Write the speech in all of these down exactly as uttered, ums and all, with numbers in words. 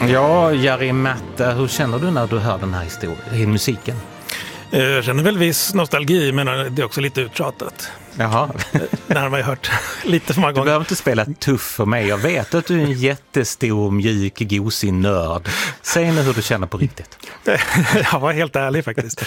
Ja, Jari Mätta, hur känner du när du hör den här historien, musiken? Jag känner väl viss nostalgi, men det är också lite uttjatat. Jaha. När man har hört lite för många gånger. Du behöver inte spela tuff för mig. Jag vet att du är en jättestor, mjuk, gosig nörd. Säg nu hur du känner på riktigt. Jag var helt ärlig faktiskt.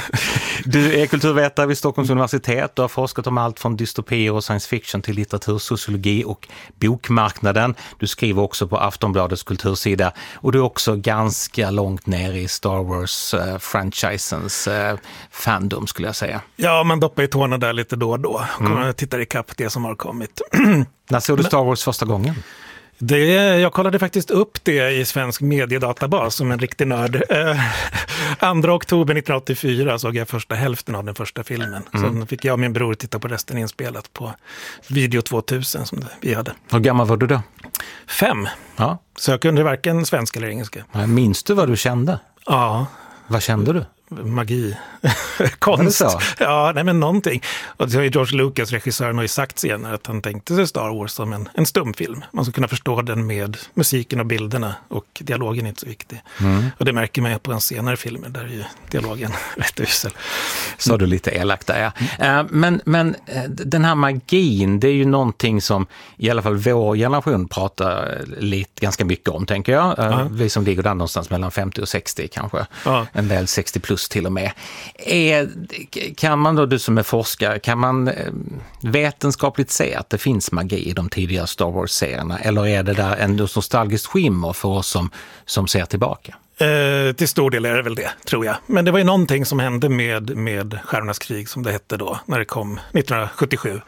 Du är kulturvetare vid Stockholms universitet. Du har forskat om allt från dystopier och science fiction till litteratur, sociologi och bokmarknaden. Du skriver också på Aftonbladets kultursida. Och du är också ganska långt ner i Star Wars-franchisens uh, uh, fandom, skulle jag säga. Ja, man doppar i tårna där lite då och då. Och mm. tittar i kapp det som har kommit. När såg du Star Wars första gången? Det, jag kollade faktiskt upp det i svensk mediedatabas som en riktig nörd. Eh, andra oktober nittonhundraåttiofyra såg jag första hälften av den första filmen. Mm. Sen fick jag och min bror titta på resten inspelat på Video tvåtusen som vi hade. Hur gammal var du då? Fem. Ja. Så jag kunde varken svenska eller engelska. Minns du vad du kände? Ja. Vad kände du? Magi. Konst. Så? Ja, nej men någonting. Och George Lucas, regissören, har ju sagt senare att han tänkte sig Star Wars som en, en stumfilm. Man ska kunna förstå den med musiken och bilderna, och dialogen är inte så viktig. Mm. Och det märker man på en senare filmer där är ju dialogen rätt usel. Så du lite elakt där, ja. Men, men den här magin, det är ju någonting som i alla fall vår generation pratar lite, ganska mycket om, tänker jag. Ja. Vi som ligger där någonstans mellan femtio och sextio kanske. Ja. En del sextio plus till och med. Är, kan man då, du som är forskare, kan man vetenskapligt se att det finns magi i de tidigare Star Wars-serierna, eller är det där en nostalgiskt skimmer för oss som, som ser tillbaka? Eh, till stor del är det väl det, tror jag. Men det var ju någonting som hände med, med Stjärnornas krig, som det hette då, när det kom nittonhundrasjuttiosju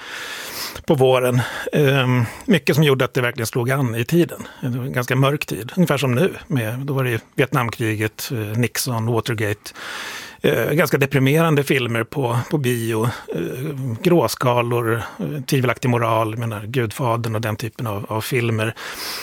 på våren. Eh, mycket som gjorde att det verkligen slog an i tiden. Det var en ganska mörk tid, ungefär som nu. Med, då var det ju Vietnamkriget, eh, Nixon, Watergate. Eh, ganska deprimerande filmer på, på bio, eh, gråskalor, eh, tvivelaktig moral, menar, Gudfadern och den typen av, av filmer.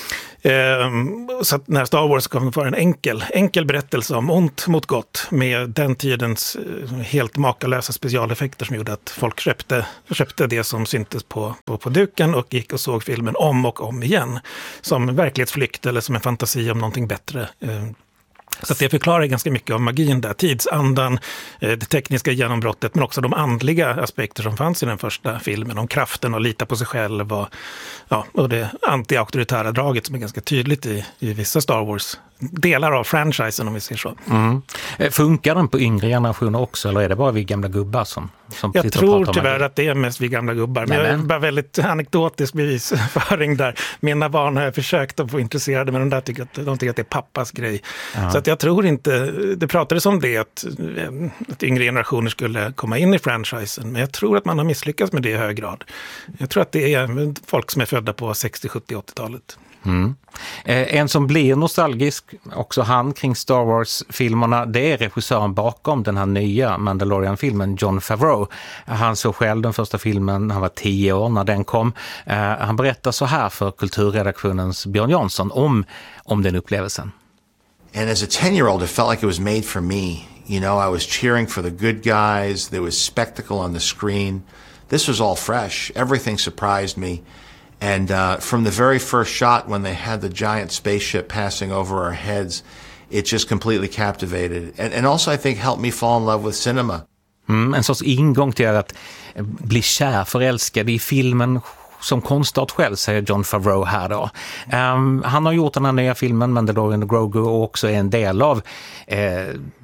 Eh, så att när Star Wars kom för en enkel, enkel berättelse om ont mot gott med den tidens eh, helt makalösa specialeffekter som gjorde att folk köpte, köpte det som syntes på, på, på duken och gick och såg filmen om och om igen. Som verklighetsflykt eller som en fantasi om någonting bättre. Eh, Så att det förklarar ganska mycket om magin där. Tidsandan, det tekniska genombrottet, men också de andliga aspekter som fanns i den första filmen. Om kraften och lita på sig själv och, ja, och det anti-auktoritära draget som är ganska tydligt i, i vissa Star Wars delar av franchisen, om vi ser så. Mm. Funkar den på yngre generationer också, eller är det bara vi gamla gubbar som, som Jag tror tyvärr att det är mest vi gamla gubbar. Men jag är bara väldigt anekdotisk bevisföring där. Mina barn har jag försökt att få intresserade, men de där tycker att, de tycker att det är pappas grej. Ja. Så att jag tror inte, det pratades om det att, att yngre generationer skulle komma in i franchisen, men jag tror att man har misslyckats med det i hög grad. Jag tror att det är folk som är födda på sextio, sjuttio, åttio-talet. Mm. Eh, en som blir nostalgisk, också han, kring Star Wars-filmerna, det är regissören bakom den här nya Mandalorian-filmen, Jon Favreau. Han såg själv den första filmen, han var tio år när den kom. Eh, han berättar så här för kulturredaktionens Björn Jansson om, om den upplevelsen. And as a ten-year-old, it felt like it was made for me. You know, I was cheering for the good guys. There was spectacle on the screen. This was all fresh. Everything surprised me. And uh, from the very first shot when they had the giant spaceship passing over our heads, it just completely captivated. And, and also I think helped me fall in love with cinema. Mm, en sorts ingång till att bli kär, förälskad i filmen som konstart själv, säger Jon Favreau här då. Um, han har gjort den här nya filmen Mandalorian och Grogu och också är en del av eh,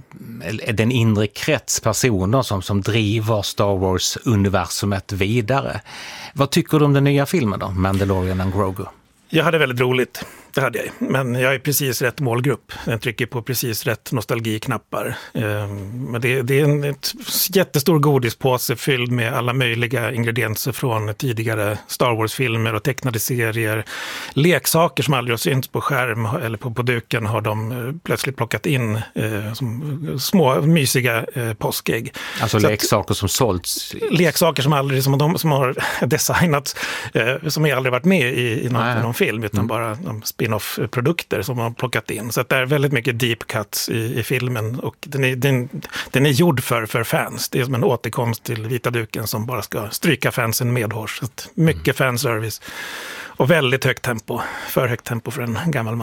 den inre krets personer som, som driver Star Wars-universumet vidare. Vad tycker du om den nya filmen då, Mandalorian och Grogu? Jag hade väldigt roligt, det hade jag. Men jag är precis rätt målgrupp. Den trycker på precis rätt nostalgiknappar. Men det, det är en ett jättestor godispåse fylld med alla möjliga ingredienser från tidigare Star Wars-filmer och tecknade serier. Leksaker som aldrig har synts på skärm eller på, på duken har de plötsligt plockat in eh, som små mysiga eh, påskägg. Alltså Så leksaker att, som sålts? Leksaker som aldrig, som de som har designats, eh, som jag aldrig varit med i, i någon, någon film, utan mm. bara de spin-off-produkter som man har plockat in. Så att det är väldigt mycket deep cuts i, i filmen, och den är, den, den är gjord för, för fans. Det är som en återkomst till vita duken som bara ska stryka fansen medhårs. Så mycket mm. fanservice och väldigt högt tempo. För högt tempo för en gammal man.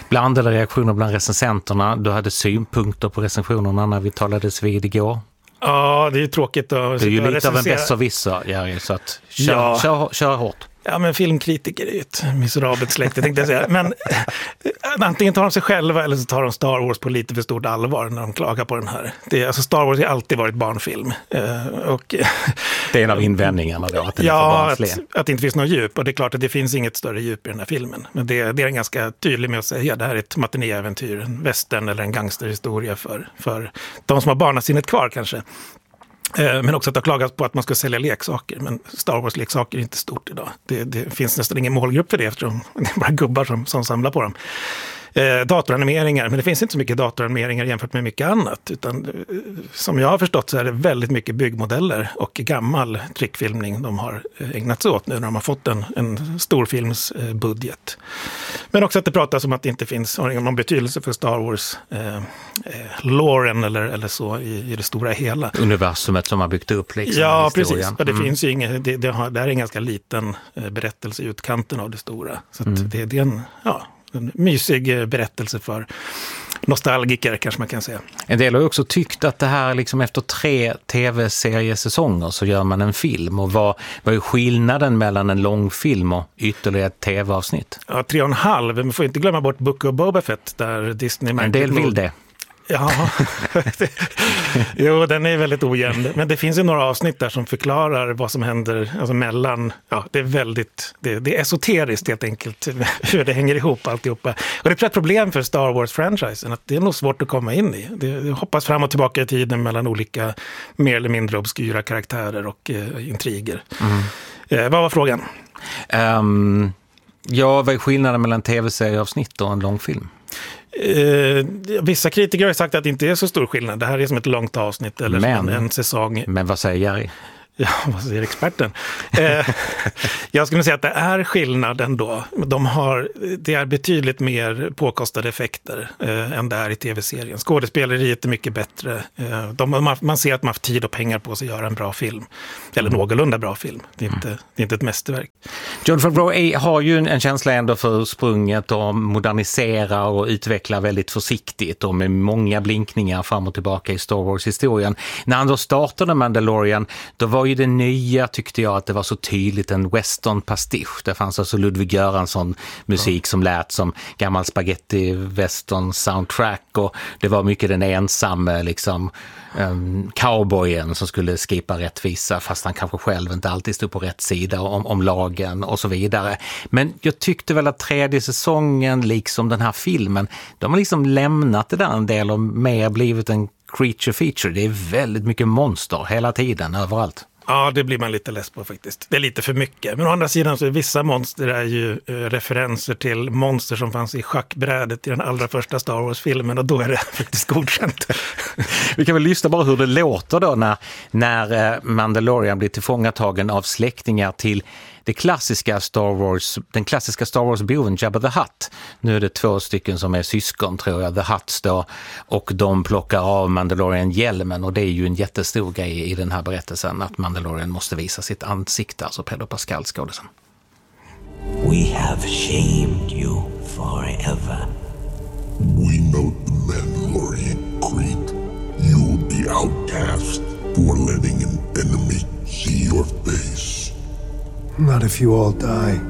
Blandade reaktioner bland recensenterna. Du hade synpunkter på recensionerna när vi talades vid igår. Ja, det är ju tråkigt att det är ju lite recensera. av en besserwisser, Jerry, så att kör, Ja. kör, kör hårt. Ja, men filmkritiker är ju ett miserabelt släkte, tänkte jag säga. Men antingen tar de sig själva eller så tar de Star Wars på lite för stort allvar när de klagar på den här. Det, alltså Star Wars har alltid varit barnfilm. Eh, och, det är en av invändningarna då, att den ja, är för att, att det inte finns något djup. Och det är klart att det finns inget större djup i den här filmen. Men det, det är en ganska tydlig med att säga att det här är ett matinéäventyr, en western eller en gangsterhistoria för, för de som har barnasinnet kvar kanske. Men också att det har klagats på att man ska sälja leksaker. Men Star Wars-leksaker är inte stort idag. Det, det finns nästan ingen målgrupp för det eftersom det är bara gubbar som, som samlar på dem. Eh, datoranimeringar, men det finns inte så mycket datoranimeringar jämfört med mycket annat. Utan eh, som jag har förstått så är det väldigt mycket byggmodeller och gammal trickfilmning de har ägnat sig åt nu när de har fått en, en storfilmsbudget. Men också att det pratas om att det inte finns någon betydelse för Star Wars eh, eh, loren eller, eller så i, i det stora hela. Universumet som har byggt upp liksom. Ja, precis. Och det mm. finns ju inget, det, det, har, det här är en ganska liten eh, berättelse i utkanten av det stora. Så att Mm. det, det är en, ja, en mysig berättelse för nostalgiker kanske man kan säga. En del har ju också tyckt att det här liksom efter tre tv-seriesäsonger så gör man en film. Och vad, vad är skillnaden mellan en långfilm och ytterligare ett tv-avsnitt? Ja, tre och en halv. Men man får inte glömma bort Book of Boba Fett där Disney... En del vill det. Ja, jo, den är väldigt ojämn. Men det finns ju några avsnitt där som förklarar vad som händer alltså mellan, ja, det är väldigt, det, det är esoteriskt helt enkelt hur det hänger ihop alltihopa. Och det är ett problem för Star Wars-franchisen att det är nog svårt att komma in i. Det, det hoppas fram och tillbaka i tiden mellan olika mer eller mindre obskyra karaktärer och eh, intriger. Mm. Eh, vad var frågan? Um, ja, vad är skillnaden mellan tv-serieavsnitt och en långfilm? Eh, vissa kritiker har sagt att det inte är så stor skillnad. Det här är som ett långt avsnitt eller men, som en, en säsong. Men vad säger Jerry? Ja, vad säger experten? eh, jag skulle säga att det är skillnad ändå. De har, det är betydligt mer påkostade effekter eh, än det är i tv-serien. Skådespeleriet är mycket bättre. Eh, de, man, man ser att man har tid och pengar på sig att göra en bra film. Eller mm. någorlunda bra film. Det är inte, det är inte ett mästerverk. Jon Favreau har ju en känsla ändå för ursprunget och modernisera och utveckla väldigt försiktigt och med många blinkningar fram och tillbaka i Star Wars-historien. När han då startade Mandalorian, då var ju det nya, tyckte jag, att det var så tydligt en western-pastisch. Det fanns alltså Ludwig Göransson musik som lät som gammal spaghetti-western-soundtrack och det var mycket den ensamme liksom um, cowboyen som skulle skipa rättvisa fast han kanske själv inte alltid stod på rätt sida om, om lagen och så vidare. Men jag tyckte väl att tredje säsongen, liksom den här filmen, de har liksom lämnat det där en del och mer blivit en creature feature. Det är väldigt mycket monster hela tiden, överallt. Ja, det blir man lite less på faktiskt. Det är lite för mycket. Men å andra sidan så är vissa monster är ju eh, referenser till monster som fanns i schackbrädet i den allra första Star Wars-filmen och då är det faktiskt godkänt. Vi kan väl lyssna bara hur det låter då när, när eh, Mandalorian blir tillfångatagen av släktingar till det klassiska Star Wars, den klassiska Star Wars-boven Jabba the Hutt. Nu är det två stycken som är syskon, tror jag, The Hutts då, och de plockar av Mandalorian-hjälmen och det är ju en jättestor grej i den här berättelsen att Mandalorian måste visa sitt ansikte, alltså Pedro Pascal skådisen. We have shamed you forever. We know the Mandalorian creed. You the outcast for letting an enemy see your face. Not if you all die.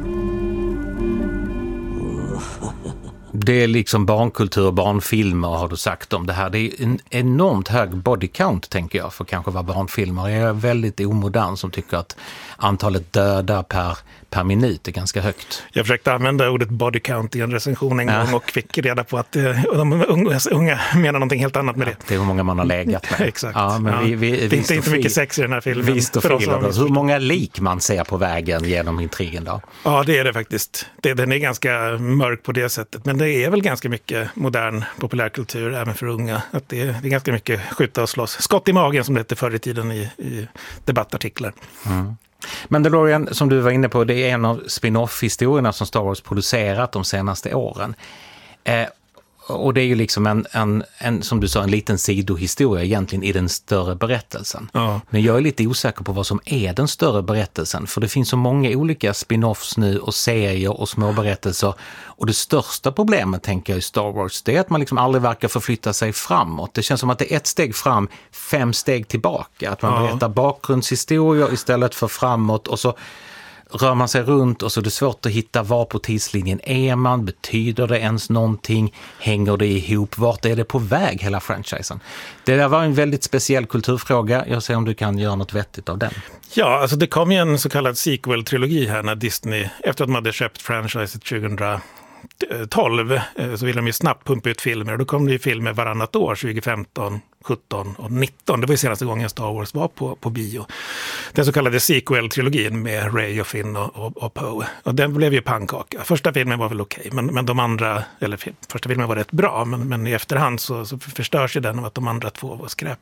Det är liksom barnkultur, barnfilmer har du sagt om det här. Det är en enormt hög body count, tänker jag, för kanske vara barnfilmer. Jag är väldigt omodern som tycker att antalet döda per, per minut är ganska högt. Jag försökte använda ordet body count i en recension en ja. gång och fick reda på att eh, de unga, unga menar någonting helt annat med ja, det. Det är hur många man har legat med. Exakt. Ja, men ja. vi, vi, det finns inte mycket sex i den här filmen. Visst och fel. Hur många lik man ser på vägen genom intrigen då? Ja, det är det faktiskt. Det, den är ganska mörk på det sättet. Men det är väl ganska mycket modern populärkultur även för unga. Att det, är, det är ganska mycket skjuta och slåss. Skott i magen som det hette förr i tiden i, i debattartiklar. Mm. Mandalorian, som du var inne på, det är en av spin-off-historierna som Star Wars producerat de senaste åren. Eh, och det är ju liksom en, en, en, som du sa, en liten sidohistoria egentligen i den större berättelsen. Ja. Men jag är lite osäker på vad som är den större berättelsen, för det finns så många olika spin-offs nu och serier och små berättelser. Och det största problemet, tänker jag, i Star Wars, det är att man liksom aldrig verkar förflytta sig framåt. Det känns som att det är ett steg fram, fem steg tillbaka. Att man ja. berättar bakgrundshistorier istället för framåt, och så rör man sig runt och så är det svårt att hitta var på tidslinjen är man, betyder det ens någonting, hänger det ihop, vart är det på väg hela franchisen? Det där var en väldigt speciell kulturfråga, jag ser om du kan göra något vettigt av den. Ja, alltså det kom ju en så kallad sequel-trilogi här när Disney, efter att man hade köpt franchiset tjugohundratolv, så ville de ju snabbt pumpa ut filmer, och då kom det ju filmer varannat år, tjugofemton, sjutton och nitton. Det var ju senaste gången Star Wars var på, på bio. Den så kallade sequel-trilogin med Rey och Finn och, och, och Poe. Och den blev ju pannkaka. Första filmen var väl okej, okay, men, men de andra, eller första filmen var rätt bra, men, men i efterhand så, så förstörs ju den av att de andra två var skräp.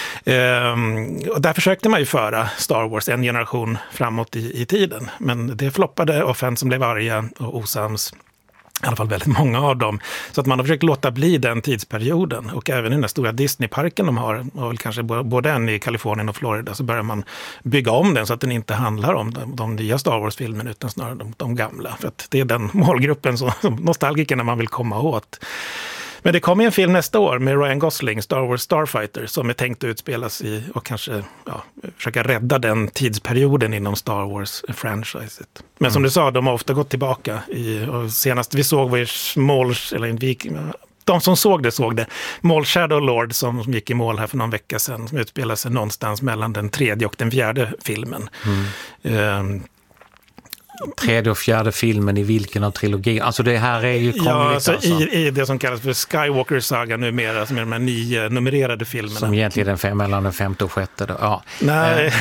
Ehm, och där försökte man ju föra Star Wars en generation framåt i, i tiden, men det floppade, och fans som blev arga och osams, i alla fall väldigt många av dem. Så att man har försökt låta bli den tidsperioden. Och även i den stora Disney-parken de har, och väl kanske både en i Kalifornien och Florida, så börjar man bygga om den så att den inte handlar om de, de nya Star Wars-filmerna utan snarare de, de gamla. För att det är den målgruppen som, som nostalgikerna man vill komma åt. Men det kommer en film nästa år med Ryan Gosling, Star Wars Starfighter, som är tänkt att utspelas i och kanske ja, försöka rädda den tidsperioden inom Star Wars-franchiset. Men mm. som du sa, de har ofta gått tillbaka. I, och senast vi såg var ju Small, eller en viking, de som såg det såg det. Maul Shadow Lord som, som gick i mål här för någon vecka sedan, som utspelar sig någonstans mellan den tredje och den fjärde filmen. Mm. Um, Tredje och fjärde filmen i vilken av trilogin? Alltså det här är ju krångligt. Ja, alltså, alltså. I, i det som kallas för Skywalker-saga numera, som är de här nio numrerade filmerna. Som egentligen är den fem mellan den femte och sjätte. Då. Ja. Nej.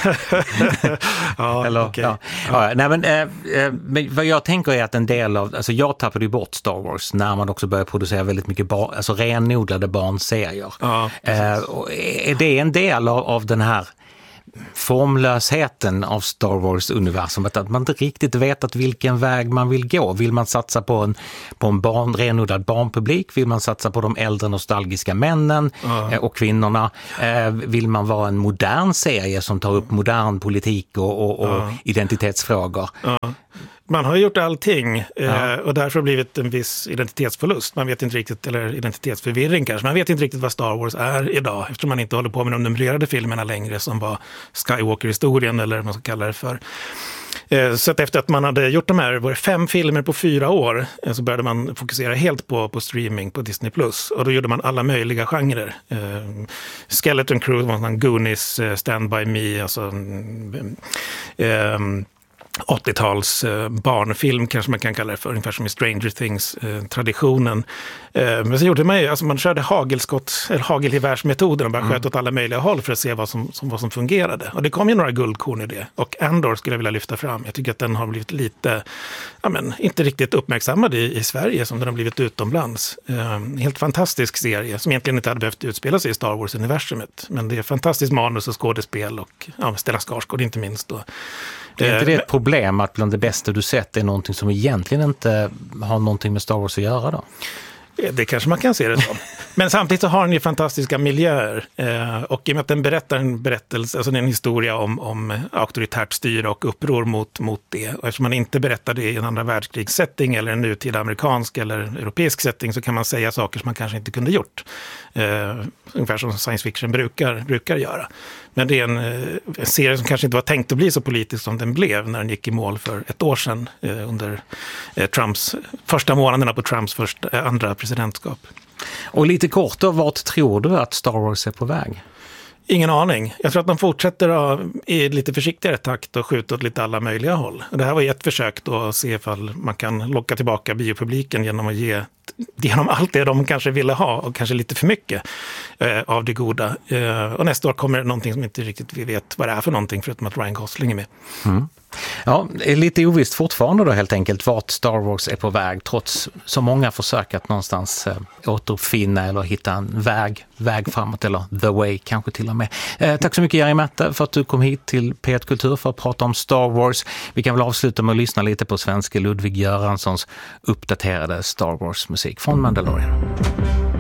ja, Eller, okay. ja. Ja. Nej, men, eh, men vad jag tänker är att en del av, alltså jag tappade ju bort Star Wars när man också började producera väldigt mycket bar, alltså renodlade barnserier. Ja, eh, och är det en del av, av den här formlösheten av Star Wars-universumet, att man inte riktigt vet att vilken väg man vill gå. Vill man satsa på en, på en barn, renodlad barnpublik? Vill man satsa på de äldre nostalgiska männen uh. eh, och kvinnorna? Eh, vill man vara en modern serie som tar upp modern politik och, och, och uh. identitetsfrågor? Uh. Man har gjort allting ja. eh, och därför har blivit en viss identitetsförlust. Man vet inte riktigt, eller identitetsförvirring kanske. Man vet inte riktigt vad Star Wars är idag, eftersom man inte håller på med de numrerade filmerna längre som var Skywalker-historien eller vad man ska kalla det för. Eh, så att efter att man hade gjort de här var det fem filmer på fyra år eh, så började man fokusera helt på, på streaming på Disney plus. Och då gjorde man alla möjliga genrer. Eh, Skeleton Crew, Goonies, eh, Stand By Me, alltså eh, åttio-tals eh, barnfilm kanske man kan kalla det för, ungefär som i Stranger Things-traditionen. Eh, eh, men så gjorde man ju, alltså man körde hagelskott, eller hagelgevärsmetoden och bara mm. sköt åt alla möjliga håll för att se vad som, som, vad som fungerade. Och det kom ju några guldkorn i det. Och Andor skulle jag vilja lyfta fram. Jag tycker att den har blivit lite, ja men inte riktigt uppmärksammad i, i Sverige som den har blivit utomlands. Eh, helt fantastisk serie som egentligen inte hade behövt utspela sig i Star Wars-universumet. Men det är fantastiskt manus och skådespel och ja, Stellan Skarsgård inte minst då. Det är inte det ett problem att bland det bästa du sett är någonting som egentligen inte har någonting med Star Wars att göra då? Det kanske man kan se det som. Men samtidigt så har den ju fantastiska miljöer. Eh, och i och med att den berättar en berättelse, alltså en historia om, om auktoritärt styre och uppror mot, mot det. Och eftersom man inte berättar det i en andra världskrigssetting eller en nutida amerikansk eller europeisk setting så kan man säga saker som man kanske inte kunde gjort. Eh, ungefär som science fiction brukar, brukar göra. Men det är en, en serie som kanske inte var tänkt att bli så politisk som den blev när den gick i mål för ett år sedan eh, under eh, Trumps första månaderna på Trumps första, eh, andra presidentskap. Och lite kort då, vart tror du att Star Wars är på väg? Ingen aning. Jag tror att de fortsätter i lite försiktigare takt och skjuta åt lite alla möjliga håll. Det här var ett försök då att se ifall man kan locka tillbaka biopubliken genom att ge genom allt det de kanske ville ha och kanske lite för mycket eh, av det goda. Eh, och nästa år kommer det någonting som inte riktigt vi vet vad det är för någonting förutom att Ryan Gosling är med. Mm. Ja, det är lite ovisst fortfarande då helt enkelt vart Star Wars är på väg, trots så många försök att någonstans eh, återuppfinna eller hitta en väg, väg framåt, eller the way kanske till och med. Eh, tack så mycket Jari Märta för att du kom hit till P ett Kultur för att prata om Star Wars. Vi kan väl avsluta med att lyssna lite på svenske Ludvig Göranssons uppdaterade Star Wars-musik från Mandalorian.